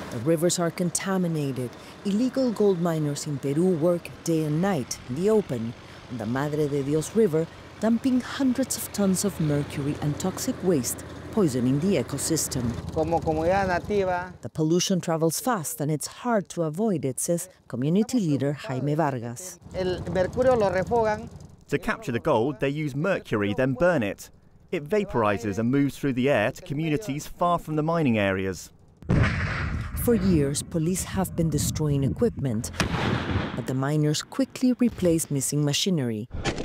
The rivers are contaminated. Illegal gold miners in Peru work day and night in the open on the Madre de Dios River, dumping hundreds of tons of mercury and toxic waste, poisoning the ecosystem. The pollution travels fast and it's hard to avoid it, says community leader Jaime Vargas. To capture the gold, they use mercury, then burn it. It vaporizes and moves through the air to communities far from the mining areas. For years, police have been destroying equipment, but the miners quickly replace missing machinery.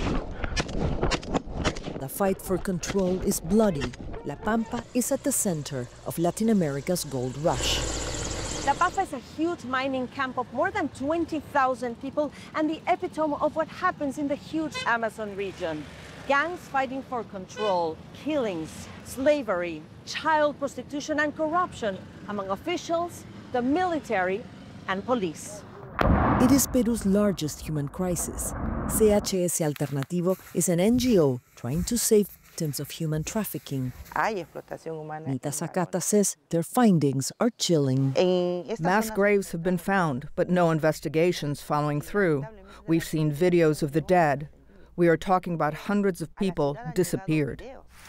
The fight for control is bloody. La Pampa is at the center of Latin America's gold rush. La Pampa is a huge mining camp of more than 20,000 people and the epitome of what happens in the huge Amazon region. Gangs fighting for control, killings, slavery, child prostitution and corruption among officials, the military and police. It is Peru's largest human crisis. CHS Alternativo is an NGO trying to save victims of human trafficking. Nita Sakata says their findings are chilling. Mass graves have been found, but no investigations following through. We've seen videos of the dead. We are talking about hundreds of people disappeared.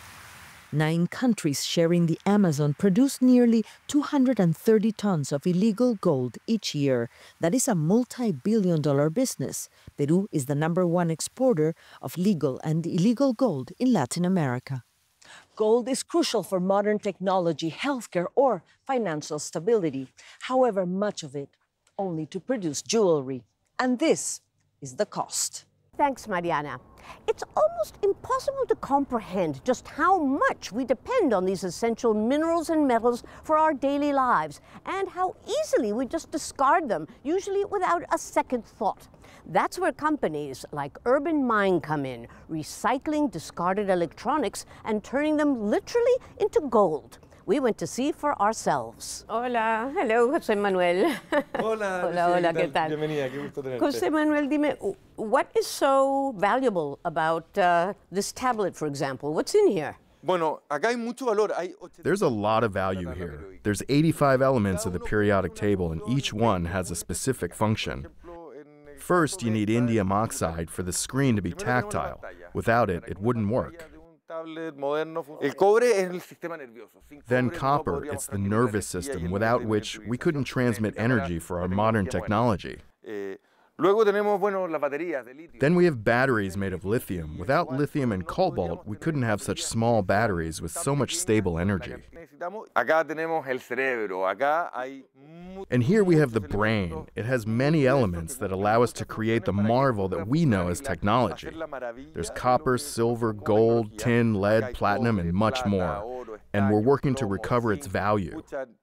9 countries sharing the Amazon produce nearly 230 tons of illegal gold each year. That is a multi-billion-dollar business. Peru is the #1 exporter of legal and illegal gold in Latin America. Gold is crucial for modern technology, healthcare, or financial stability. However, much of it only to produce jewelry. And this is the cost. Thanks, Mariana. It's almost impossible to comprehend just how much we depend on these essential minerals and metals for our daily lives, and how easily we just discard them, usually without a second thought. That's where companies like Urban Mine come in, recycling discarded electronics and turning them literally into gold. We went to see for ourselves. Hola, hello, José Manuel. Hola, hola, ¿qué tal? Bienvenida, qué gusto tenerte. José Manuel, dime, what is so valuable about this tablet, for example? What's in here? There's a lot of value here. There's 85 elements of the periodic table, and each one has a specific function. First, you need indium oxide for the screen to be tactile. Without it, it wouldn't work. Then copper, it's the nervous system, without which we couldn't transmit energy for our modern technology. Then we have batteries made of lithium. Without lithium and cobalt, we couldn't have such small batteries with so much stable energy. And here we have the brain. It has many elements that allow us to create the marvel that we know as technology. There's copper, silver, gold, tin, lead, platinum, and much more. And we're working to recover its value.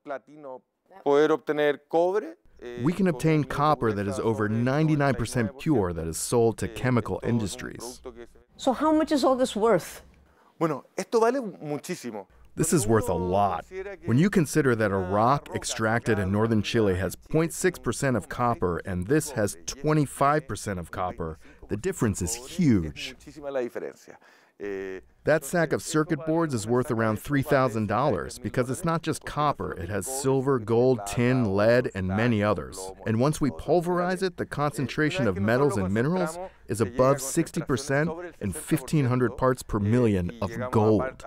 We can obtain copper that is over 99% pure that is sold to chemical industries. So how much is all this worth? This is worth a lot. When you consider that a rock extracted in northern Chile has 0.6% of copper and this has 25% of copper, the difference is huge. That sack of circuit boards is worth around $3,000 because it's not just copper, it has silver, gold, tin, lead, and many others. And once we pulverize it, the concentration of metals and minerals is above 60% and 1,500 parts per million of gold.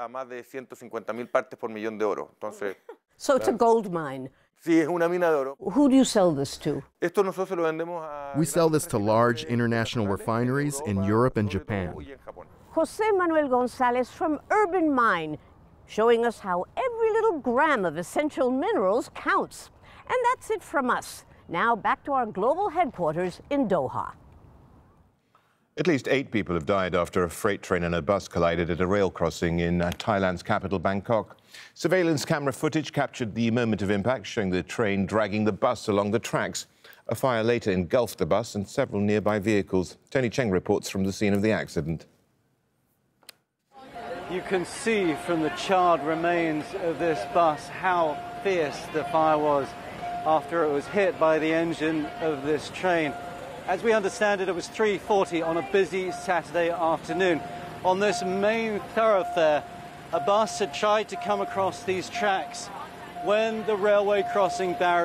So it's a gold mine. Who do you sell this to? We sell this to large international refineries in Europe and Japan. José Manuel González from Urban Mine, showing us how every little gram of essential minerals counts. And that's it from us. Now back to our global headquarters in Doha. At least 8 people have died after a freight train and a bus collided at a rail crossing in Thailand's capital, Bangkok. Surveillance camera footage captured the moment of impact, showing the train dragging the bus along the tracks. A fire later engulfed the bus and several nearby vehicles. Tony Cheng reports from the scene of the accident. You can see from the charred remains of this bus how fierce the fire was after it was hit by the engine of this train. As we understand it, it was 3:40 on a busy Saturday afternoon. On this main thoroughfare, a bus had tried to come across these tracks when the railway crossing barrier